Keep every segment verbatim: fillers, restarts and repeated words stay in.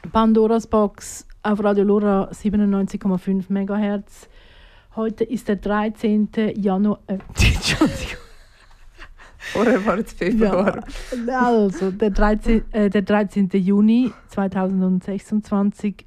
Pandoras Box auf Radio Lora siebenundneunzig Komma fünf Megahertz. Heute ist der dreizehnte Januar. Äh, Entschuldigung. Vorher war es Februar. Ja, also der dreizehnte, äh, der dreizehnte Juni zweitausendsechsundzwanzig.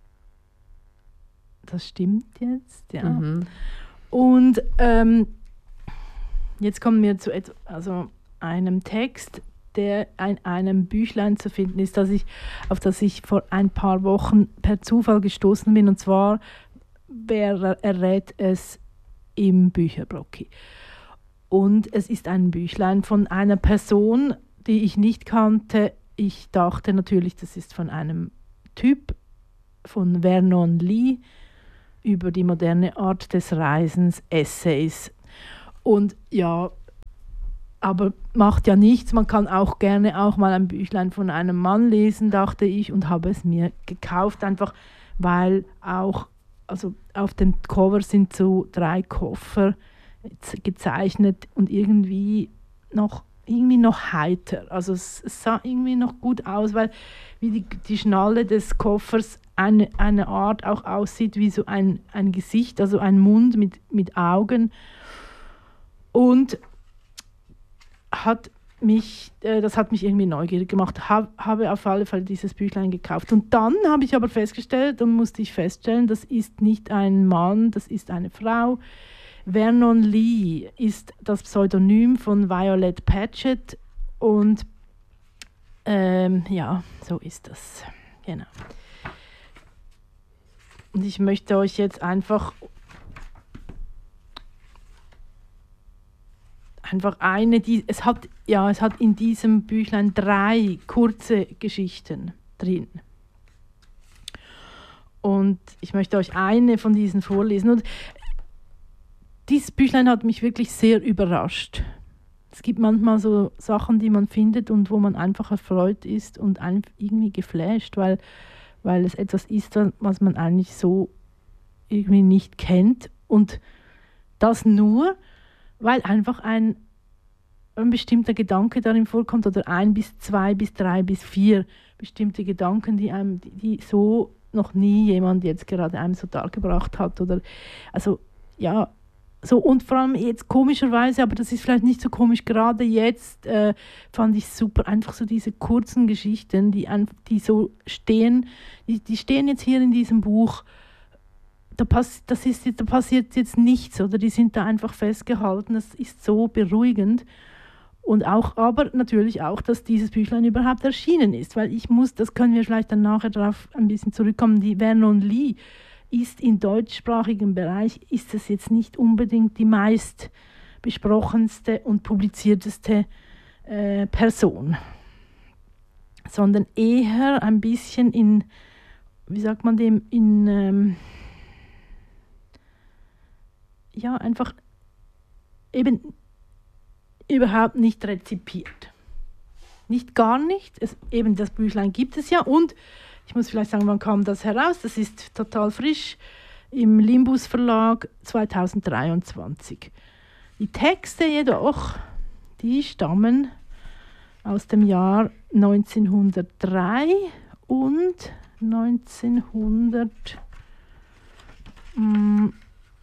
Das stimmt jetzt, ja. Mhm. Und ähm, jetzt kommen wir zu et- also einem Text, der in einem Büchlein zu finden ist, das ich, auf das ich vor ein paar Wochen per Zufall gestoßen bin. Und zwar, wer errät es im Bücherbrocki. Und es ist ein Büchlein von einer Person, die ich nicht kannte. Ich dachte natürlich, das ist von einem Typ, von Vernon Lee, über die moderne Art des Reisens, Essays. Und ja, aber macht ja nichts, man kann auch gerne auch mal ein Büchlein von einem Mann lesen, dachte ich, und habe es mir gekauft, einfach weil auch, also auf dem Cover sind so drei Koffer gezeichnet und irgendwie noch, irgendwie noch heiter. Also es, es sah irgendwie noch gut aus, weil wie die, die Schnalle des Koffers eine, eine Art auch aussieht wie so ein, ein Gesicht, also ein Mund mit, mit Augen. Und hat mich, äh, das hat mich irgendwie neugierig gemacht. Hab, habe auf alle Fälle dieses Büchlein gekauft. Und dann habe ich aber festgestellt, und musste ich feststellen, das ist nicht ein Mann, das ist eine Frau. Vernon Lee ist das Pseudonym von Violet Paget. Und ähm, ja, so ist das. Genau. Und ich möchte euch jetzt einfach einfach eine, die, es hat, ja, es hat in diesem Büchlein drei kurze Geschichten drin. Und ich möchte euch eine von diesen vorlesen. Und dieses Büchlein hat mich wirklich sehr überrascht. Es gibt manchmal so Sachen, die man findet und wo man einfach erfreut ist und irgendwie geflasht, weil, weil es etwas ist, was man eigentlich so irgendwie nicht kennt. Und das nur, weil einfach ein, ein bestimmter Gedanke darin vorkommt oder ein bis zwei bis drei bis vier bestimmte Gedanken, die einem, die, die so noch nie jemand jetzt gerade einem so dargebracht hat. Oder, also, ja, so, und vor allem jetzt komischerweise, aber das ist vielleicht nicht so komisch, gerade jetzt äh, fand ich super, einfach so diese kurzen Geschichten, die, die so stehen, die, die stehen jetzt hier in diesem Buch. Da, pass, das ist, da passiert jetzt nichts, oder die sind da einfach festgehalten. Das ist so beruhigend. Und auch, aber natürlich auch, dass dieses Büchlein überhaupt erschienen ist, weil ich muss, das können wir vielleicht dann nachher darauf ein bisschen zurückkommen, die Vernon Lee ist im deutschsprachigen Bereich, ist es jetzt nicht unbedingt die meist besprochenste und publizierteste äh, Person, sondern eher ein bisschen in, wie sagt man dem, in ähm, ja, einfach eben überhaupt nicht rezipiert. Nicht gar nicht. Es, eben das Büchlein gibt es ja. Und ich muss vielleicht sagen, wann kam das heraus? Das ist total frisch im Limbus Verlag zweitausenddreiundzwanzig. Die Texte jedoch, die stammen aus dem Jahr neunzehnhundertdrei und neunzehnhundert... Mh,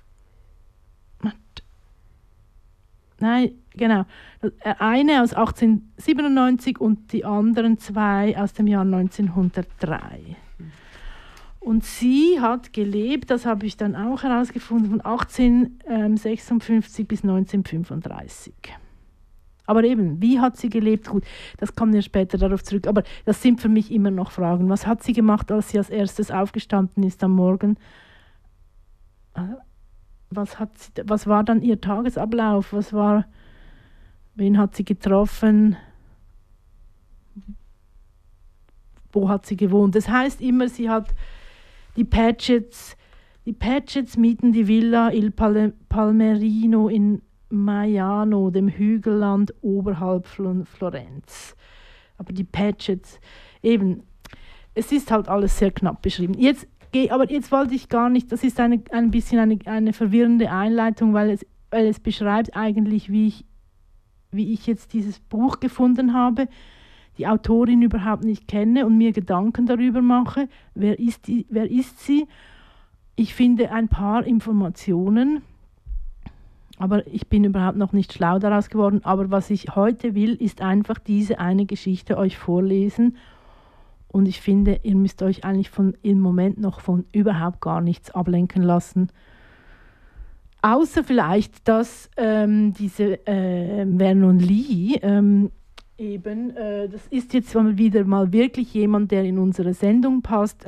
Nein, genau. Eine aus achtzehnhundertsiebenundneunzig und die anderen zwei aus dem Jahr neunzehnhundertdrei. Und sie hat gelebt, das habe ich dann auch herausgefunden, von achtzehnhundertsechsundfünfzig bis neunzehnhundertfünfunddreißig. Aber eben, wie hat sie gelebt? Gut, das kommen wir später darauf zurück. Aber das sind für mich immer noch Fragen. Was hat sie gemacht, als sie als erstes aufgestanden ist am Morgen? Was, hat sie, was war dann ihr Tagesablauf? Was war, wen hat sie getroffen? Wo hat sie gewohnt? Das heißt immer, sie hat die Pagets, die Pagets mieten die Villa Il Palmerino in Maiano, dem Hügelland oberhalb von Florenz. Aber die Pagets, eben, es ist halt alles sehr knapp beschrieben. Jetzt Aber jetzt wollte ich gar nicht, das ist eine, ein bisschen eine, eine verwirrende Einleitung, weil es, weil es beschreibt eigentlich, wie ich, wie ich jetzt dieses Buch gefunden habe. die Autorin überhaupt nicht kenne und mir Gedanken darüber mache, wer ist, die, wer ist sie. Ich finde ein paar Informationen, aber ich bin überhaupt noch nicht schlau daraus geworden. Aber was ich heute will, ist einfach diese eine Geschichte euch vorlesen. Und ich finde, ihr müsst euch eigentlich von, im Moment noch von überhaupt gar nichts ablenken lassen. Außer vielleicht, dass ähm, diese äh, Vernon Lee, ähm, eben, äh, das ist jetzt wieder mal wirklich jemand, der in unsere Sendung passt,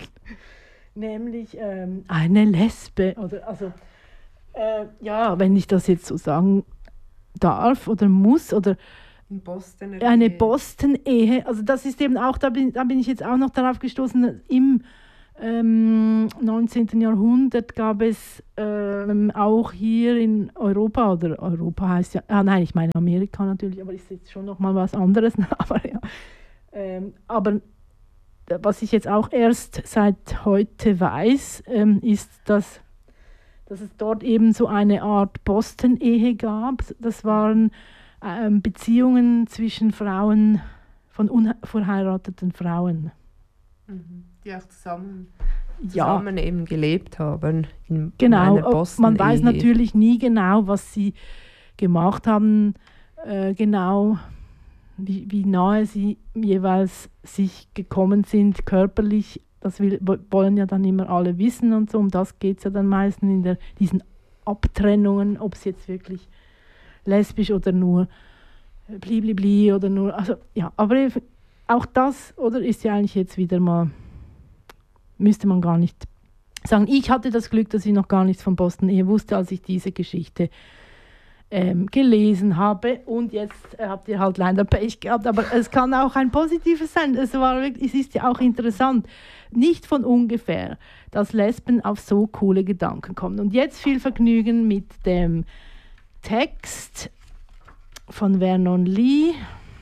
nämlich ähm, eine Lesbe. Oder, also, äh, ja, wenn ich das jetzt so sagen darf oder muss, oder in Boston eine Boston-Ehe, also das ist eben auch, da bin, da bin ich jetzt auch noch darauf gestoßen, im ähm, neunzehnten. Jahrhundert gab es ähm, auch hier in Europa, oder Europa heißt ja, ah nein, ich meine Amerika natürlich, aber ist jetzt schon noch mal was anderes, aber ja, ähm, aber was ich jetzt auch erst seit heute weiß, ähm, ist, dass, dass es dort eben so eine Art Boston-Ehe gab. Das waren ähm, Beziehungen zwischen Frauen, von unverheirateten Frauen. Mhm. Die auch zusammen, Ja, zusammen eben gelebt haben. In, genau. in einer Man weiß Boston-Ehe. natürlich nie genau, was sie gemacht haben, äh, genau wie, wie nahe sie jeweils sich gekommen sind, körperlich. Das will, wollen ja dann immer alle wissen und so. Um das geht es ja dann meistens in der, diesen Abtrennungen, ob es jetzt wirklich lesbisch oder nur bliblibli oder nur, also ja, aber auch das, oder, ist ja eigentlich jetzt wieder mal, müsste man gar nicht sagen. Ich hatte das Glück, dass ich noch gar nichts von Boston-Ehe wusste, als ich diese Geschichte ähm, gelesen habe, und jetzt äh, habt ihr halt leider Pech gehabt, aber es kann auch ein positives sein. Es, war wirklich, es ist ja auch interessant, nicht von ungefähr, dass Lesben auf so coole Gedanken kommen. Und jetzt viel Vergnügen mit dem Text von Vernon Lee.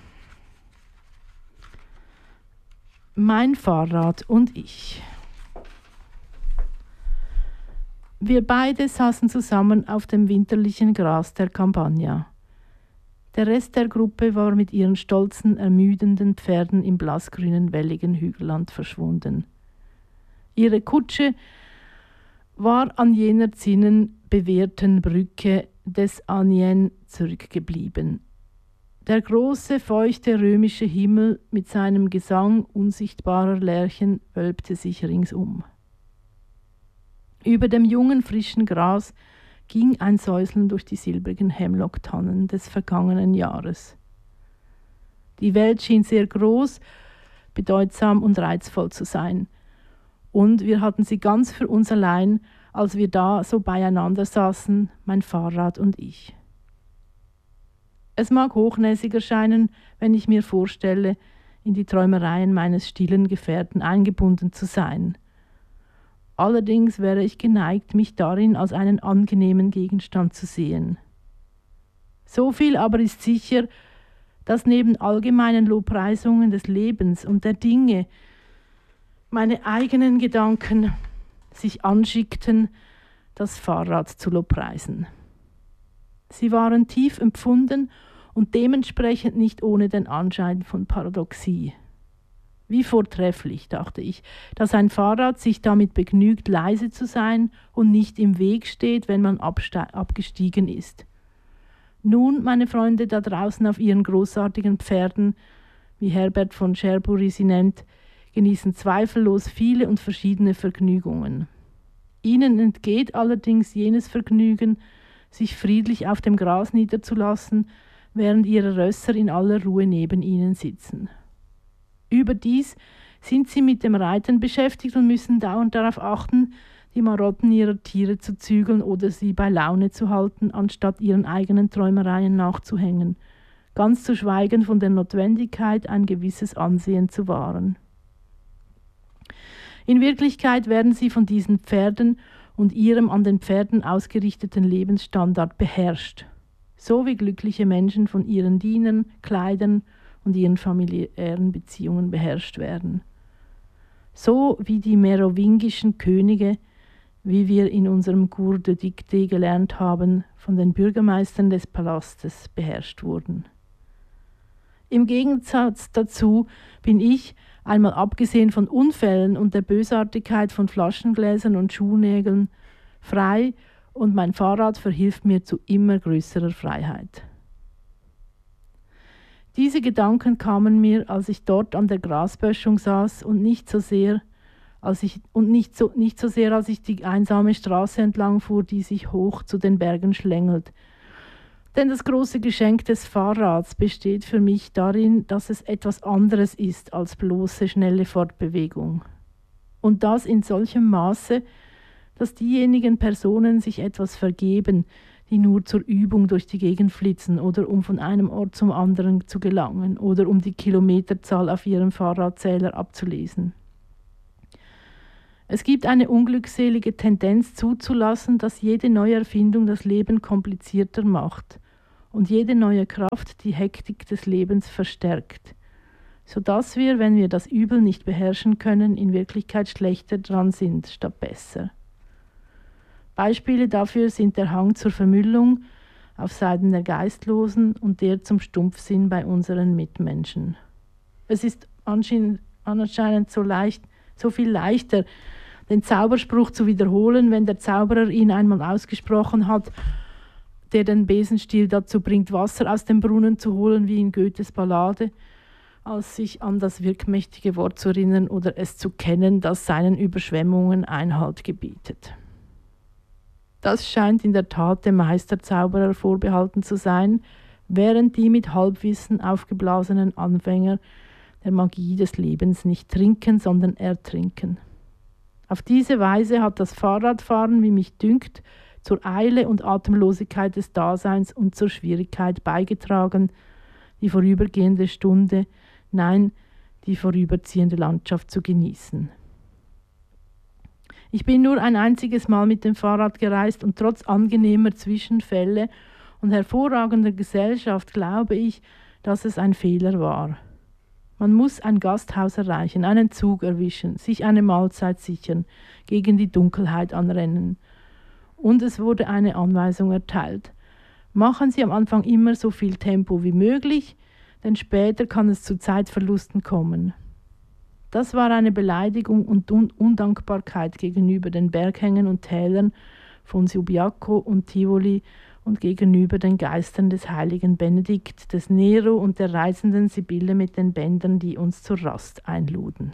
Mein Fahrrad und ich. Wir beide saßen zusammen auf dem winterlichen Gras der Campagna. Der Rest der Gruppe war mit ihren stolzen, ermüdenden Pferden im blassgrünen, welligen Hügelland verschwunden. Ihre Kutsche war an jener zinnenbewehrten Brücke des Aniene zurückgeblieben. Der große, feuchte römische Himmel mit seinem Gesang unsichtbarer Lerchen wölbte sich ringsum. Über dem jungen, frischen Gras ging ein Säuseln durch die silbrigen Hemlocktannen des vergangenen Jahres. Die Welt schien sehr groß, bedeutsam und reizvoll zu sein. Und wir hatten sie ganz für uns allein, als wir da so beieinander saßen, mein Fahrrad und ich. Es mag hochnäsig erscheinen, wenn ich mir vorstelle, in die Träumereien meines stillen Gefährten eingebunden zu sein. Allerdings wäre ich geneigt, mich darin als einen angenehmen Gegenstand zu sehen. So viel aber ist sicher, dass neben allgemeinen Lobpreisungen des Lebens und der Dinge meine eigenen Gedanken sich anschickten, das Fahrrad zu lobpreisen. Sie waren tief empfunden und dementsprechend nicht ohne den Anschein von Paradoxie. Wie vortrefflich, dachte ich, dass ein Fahrrad sich damit begnügt, leise zu sein und nicht im Weg steht, wenn man abste- abgestiegen ist. Nun, meine Freunde da draußen auf ihren großartigen Pferden, wie Herbert von Cherbury sie nennt, genießen zweifellos viele und verschiedene Vergnügungen. Ihnen entgeht allerdings jenes Vergnügen, sich friedlich auf dem Gras niederzulassen, während ihre Rösser in aller Ruhe neben ihnen sitzen. Überdies sind sie mit dem Reiten beschäftigt und müssen dauernd darauf achten, die Marotten ihrer Tiere zu zügeln oder sie bei Laune zu halten, anstatt ihren eigenen Träumereien nachzuhängen, ganz zu schweigen von der Notwendigkeit, ein gewisses Ansehen zu wahren. In Wirklichkeit werden sie von diesen Pferden und ihrem an den Pferden ausgerichteten Lebensstandard beherrscht, so wie glückliche Menschen von ihren Dienern, Kleidern und ihren familiären Beziehungen beherrscht werden. So wie die merowingischen Könige, wie wir in unserem Cours de Dictée gelernt haben, von den Bürgermeistern des Palastes beherrscht wurden. Im Gegensatz dazu bin ich, einmal abgesehen von Unfällen und der Bösartigkeit von Flaschengläsern und Schuhnägeln, frei und mein Fahrrad verhilft mir zu immer größerer Freiheit. Diese Gedanken kamen mir, als ich dort an der Grasböschung saß und nicht so sehr, als ich, und nicht so, nicht so sehr, als ich die einsame Straße entlang fuhr, die sich hoch zu den Bergen schlängelt. Denn das große Geschenk des Fahrrads besteht für mich darin, dass es etwas anderes ist als bloße schnelle Fortbewegung. Und das in solchem Maße, dass diejenigen Personen sich etwas vergeben, die nur zur Übung durch die Gegend flitzen oder um von einem Ort zum anderen zu gelangen oder um die Kilometerzahl auf ihrem Fahrradzähler abzulesen. Es gibt eine unglückselige Tendenz zuzulassen, dass jede neue Erfindung das Leben komplizierter macht und jede neue Kraft die Hektik des Lebens verstärkt, sodass wir, wenn wir das Übel nicht beherrschen können, in Wirklichkeit schlechter dran sind statt besser. Beispiele dafür sind der Hang zur Vermüllung auf Seiten der Geistlosen und der zum Stumpfsinn bei unseren Mitmenschen. Es ist anscheinend, anscheinend so leicht, so viel leichter, den Zauberspruch zu wiederholen, wenn der Zauberer ihn einmal ausgesprochen hat, der den Besenstiel dazu bringt, Wasser aus dem Brunnen zu holen, wie in Goethes Ballade, als sich an das wirkmächtige Wort zu erinnern oder es zu kennen, das seinen Überschwemmungen Einhalt gebietet. Das scheint in der Tat dem Meisterzauberer vorbehalten zu sein, während die mit Halbwissen aufgeblasenen Anfänger der Magie des Lebens nicht trinken, sondern ertrinken. Auf diese Weise hat das Fahrradfahren, wie mich dünkt, zur Eile und Atemlosigkeit des Daseins und zur Schwierigkeit beigetragen, die vorübergehende Stunde, nein, die vorüberziehende Landschaft zu genießen. Ich bin nur ein einziges Mal mit dem Fahrrad gereist und trotz angenehmer Zwischenfälle und hervorragender Gesellschaft glaube ich, dass es ein Fehler war. Man muss ein Gasthaus erreichen, einen Zug erwischen, sich eine Mahlzeit sichern, gegen die Dunkelheit anrennen. Und es wurde eine Anweisung erteilt. Machen Sie am Anfang immer so viel Tempo wie möglich, denn später kann es zu Zeitverlusten kommen. Das war eine Beleidigung und Undankbarkeit gegenüber den Berghängen und Tälern von Subiaco und Tivoli und gegenüber den Geistern des heiligen Benedikt, des Nero und der reisenden Sibylle mit den Bändern, die uns zur Rast einluden.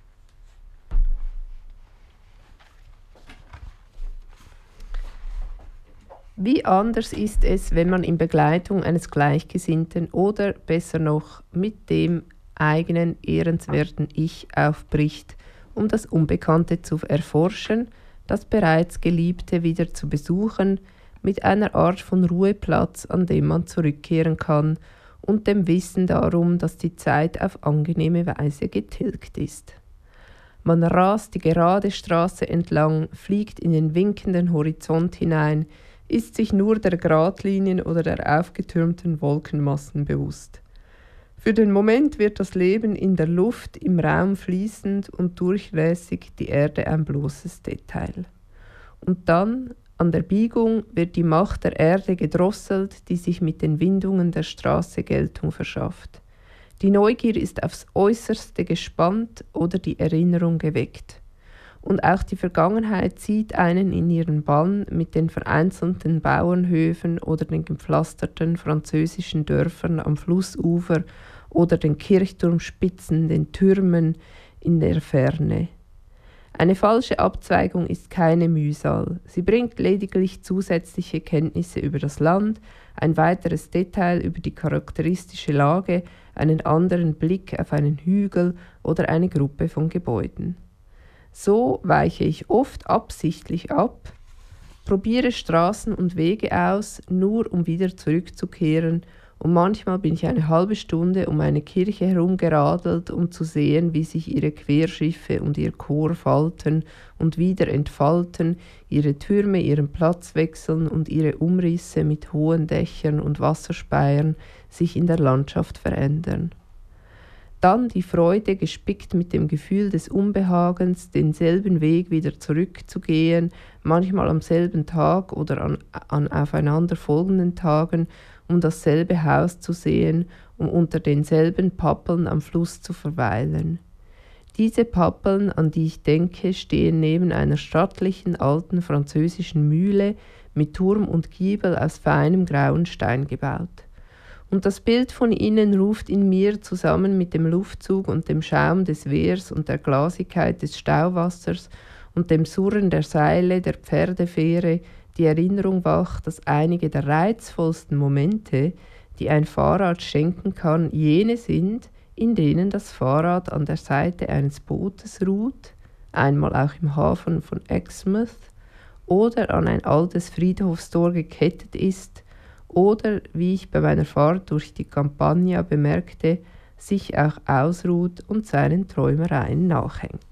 Wie anders ist es, wenn man in Begleitung eines Gleichgesinnten oder besser noch mit dem eigenen ehrenswerten Ich aufbricht, um das Unbekannte zu erforschen, das bereits Geliebte wieder zu besuchen, mit einer Art von Ruheplatz, an dem man zurückkehren kann und dem Wissen darum, dass die Zeit auf angenehme Weise getilgt ist. Man rast die gerade Straße entlang, fliegt in den winkenden Horizont hinein, ist sich nur der Gradlinien oder der aufgetürmten Wolkenmassen bewusst. Für den Moment wird das Leben in der Luft, im Raum fließend und durchlässig, die Erde ein bloßes Detail. Und dann, an der Biegung, wird die Macht der Erde gedrosselt, die sich mit den Windungen der Straße Geltung verschafft. Die Neugier ist aufs Äußerste gespannt oder die Erinnerung geweckt. Und auch die Vergangenheit zieht einen in ihren Bann mit den vereinzelten Bauernhöfen oder den gepflasterten französischen Dörfern am Flussufer oder den Kirchturmspitzen, den Türmen in der Ferne. Eine falsche Abzweigung ist keine Mühsal. Sie bringt lediglich zusätzliche Kenntnisse über das Land, ein weiteres Detail über die charakteristische Lage, einen anderen Blick auf einen Hügel oder eine Gruppe von Gebäuden. So weiche ich oft absichtlich ab, probiere Straßen und Wege aus, nur um wieder zurückzukehren, und manchmal bin ich eine halbe Stunde um eine Kirche herumgeradelt, um zu sehen, wie sich ihre Querschiffe und ihr Chor falten und wieder entfalten, ihre Türme ihren Platz wechseln und ihre Umrisse mit hohen Dächern und Wasserspeiern sich in der Landschaft verändern. Dann die Freude, gespickt mit dem Gefühl des Unbehagens, denselben Weg wieder zurückzugehen, manchmal am selben Tag oder an, an aufeinanderfolgenden Tagen, um dasselbe Haus zu sehen, um unter denselben Pappeln am Fluss zu verweilen. Diese Pappeln, an die ich denke, stehen neben einer stattlichen alten französischen Mühle mit Turm und Giebel aus feinem grauen Stein gebaut. Und das Bild von ihnen ruft in mir zusammen mit dem Luftzug und dem Schaum des Wehrs und der Glasigkeit des Stauwassers und dem Surren der Seile der Pferdefähre die Erinnerung wach, dass einige der reizvollsten Momente, die ein Fahrrad schenken kann, jene sind, in denen das Fahrrad an der Seite eines Bootes ruht, einmal auch im Hafen von Exmouth, oder an ein altes Friedhofstor gekettet ist, oder, wie ich bei meiner Fahrt durch die Campagna bemerkte, sich auch ausruht und seinen Träumereien nachhängt.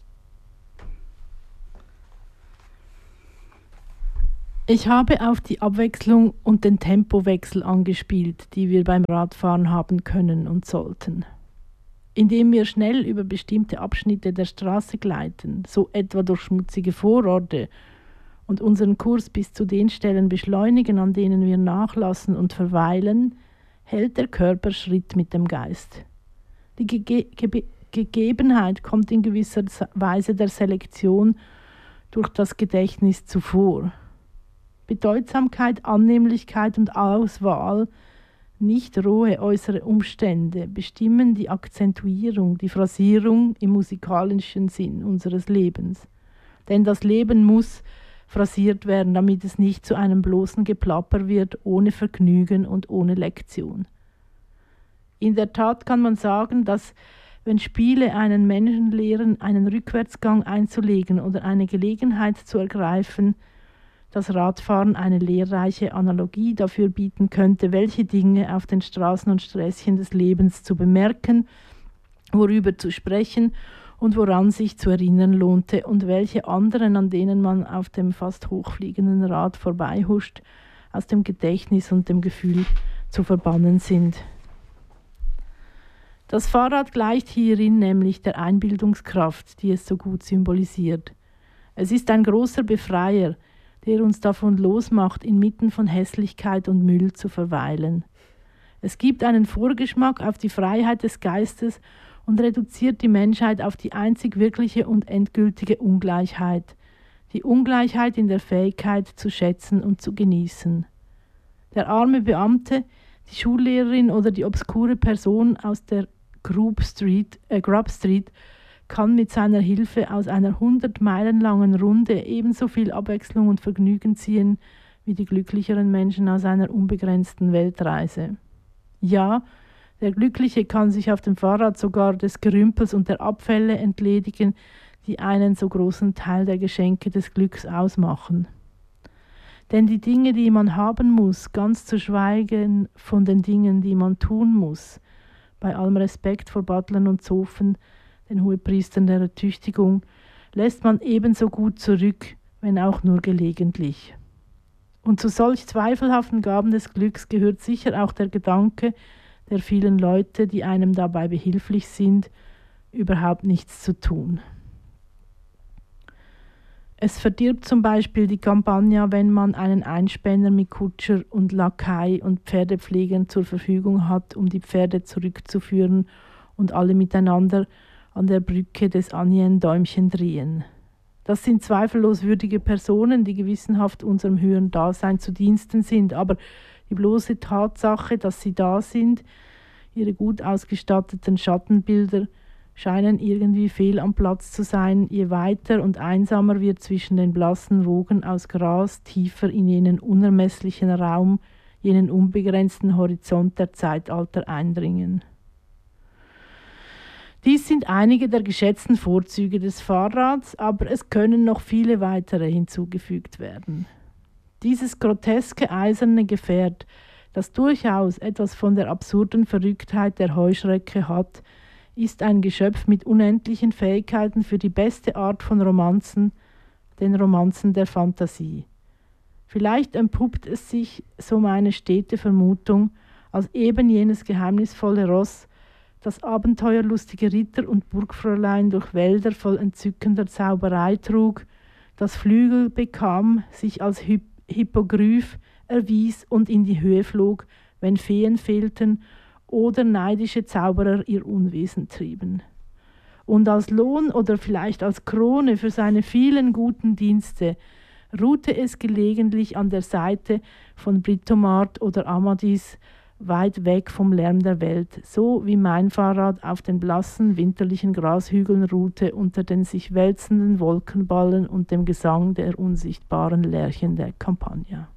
Ich habe auf die Abwechslung und den Tempowechsel angespielt, die wir beim Radfahren haben können und sollten. Indem wir schnell über bestimmte Abschnitte der Straße gleiten, so etwa durch schmutzige Vororte, und unseren Kurs bis zu den Stellen beschleunigen, an denen wir nachlassen und verweilen, hält der Körper Schritt mit dem Geist. Die Gege- Ge- Gegebenheit kommt in gewisser Weise der Selektion durch das Gedächtnis zuvor. Bedeutsamkeit, Annehmlichkeit und Auswahl, nicht rohe äußere Umstände, bestimmen die Akzentuierung, die Phrasierung im musikalischen Sinn unseres Lebens. Denn das Leben muss phrasiert werden, damit es nicht zu einem bloßen Geplapper wird, ohne Vergnügen und ohne Lektion. In der Tat kann man sagen, dass, wenn Spiele einen Menschen lehren, einen Rückwärtsgang einzulegen oder eine Gelegenheit zu ergreifen, das Radfahren eine lehrreiche Analogie dafür bieten könnte, welche Dinge auf den Straßen und Sträßchen des Lebens zu bemerken, worüber zu sprechen und woran sich zu erinnern lohnte und welche anderen, an denen man auf dem fast hochfliegenden Rad vorbeihuscht, aus dem Gedächtnis und dem Gefühl zu verbannen sind. Das Fahrrad gleicht hierin nämlich der Einbildungskraft, die es so gut symbolisiert. Es ist ein großer Befreier, der uns davon losmacht, inmitten von Hässlichkeit und Müll zu verweilen. Es gibt einen Vorgeschmack auf die Freiheit des Geistes und reduziert die Menschheit auf die einzig wirkliche und endgültige Ungleichheit, die Ungleichheit in der Fähigkeit zu schätzen und zu genießen. Der arme Beamte, die Schullehrerin oder die obskure Person aus der Grub Street, äh, Grub Street kann mit seiner Hilfe aus einer hundert Meilen langen Runde ebenso viel Abwechslung und Vergnügen ziehen wie die glücklicheren Menschen aus einer unbegrenzten Weltreise. Ja, der Glückliche kann sich auf dem Fahrrad sogar des Gerümpels und der Abfälle entledigen, die einen so großen Teil der Geschenke des Glücks ausmachen. Denn die Dinge, die man haben muss, ganz zu schweigen von den Dingen, die man tun muss, bei allem Respekt vor Butlern und Zofen, den Hohepriestern der Ertüchtigung, lässt man ebenso gut zurück, wenn auch nur gelegentlich. Und zu solch zweifelhaften Gaben des Glücks gehört sicher auch der Gedanke der vielen Leute, die einem dabei behilflich sind, überhaupt nichts zu tun. Es verdirbt zum Beispiel die Campagna, wenn man einen Einspänner mit Kutscher und Lakai und Pferdepflegern zur Verfügung hat, um die Pferde zurückzuführen und alle miteinander an der Brücke des Aniene Däumchen drehen. Das sind zweifellos würdige Personen, die gewissenhaft unserem höheren Dasein zu Diensten sind, aber die bloße Tatsache, dass sie da sind, ihre gut ausgestatteten Schattenbilder, scheinen irgendwie fehl am Platz zu sein, je weiter und einsamer wir zwischen den blassen Wogen aus Gras tiefer in jenen unermesslichen Raum, jenen unbegrenzten Horizont der Zeitalter eindringen. Dies sind einige der geschätzten Vorzüge des Fahrrads, aber es können noch viele weitere hinzugefügt werden. Dieses groteske eiserne Gefährt, das durchaus etwas von der absurden Verrücktheit der Heuschrecke hat, ist ein Geschöpf mit unendlichen Fähigkeiten für die beste Art von Romanzen, den Romanzen der Fantasie. Vielleicht entpuppt es sich, so meine stete Vermutung, als eben jenes geheimnisvolle Ross, das abenteuerlustige Ritter und Burgfräulein durch Wälder voll entzückender Zauberei trug, das Flügel bekam, sich als Hy- Hippogryph erwies und in die Höhe flog, wenn Feen fehlten oder neidische Zauberer ihr Unwesen trieben. Und als Lohn oder vielleicht als Krone für seine vielen guten Dienste ruhte es gelegentlich an der Seite von Britomart oder Amadis, weit weg vom Lärm der Welt, so wie mein Fahrrad auf den blassen winterlichen Grashügeln ruhte unter den sich wälzenden Wolkenballen und dem Gesang der unsichtbaren Lerchen der Campagna.